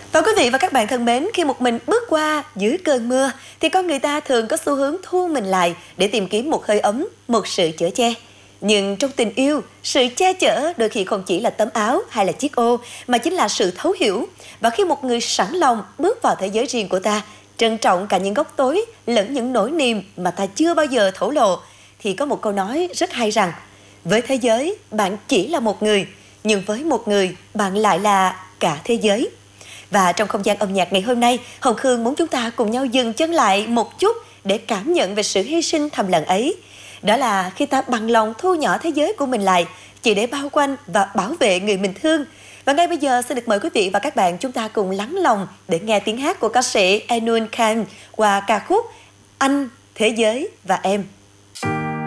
Và quý vị và các bạn thân mến, khi một mình bước qua dưới cơn mưa thì con người ta thường có xu hướng thu mình lại để tìm kiếm một hơi ấm, một sự chở che. Nhưng trong tình yêu, sự che chở đôi khi không chỉ là tấm áo hay là chiếc ô mà chính là sự thấu hiểu. Và khi một người sẵn lòng bước vào thế giới riêng của ta, trân trọng cả những góc tối lẫn những nỗi niềm mà ta chưa bao giờ thổ lộ, thì có một câu nói rất hay rằng: với thế giới bạn chỉ là một người, nhưng với một người bạn lại là cả thế giới. Và trong không gian âm nhạc ngày hôm nay, Hồng Khương muốn chúng ta cùng nhau dừng chân lại một chút để cảm nhận về sự hy sinh thầm lặng ấy. Đó là khi ta bằng lòng thu nhỏ thế giới của mình lại, chỉ để bao quanh và bảo vệ người mình thương. Và ngay bây giờ xin được mời quý vị và các bạn chúng ta cùng lắng lòng để nghe tiếng hát của ca sĩ Ainul Khan qua ca khúc Anh, Thế Giới và Em.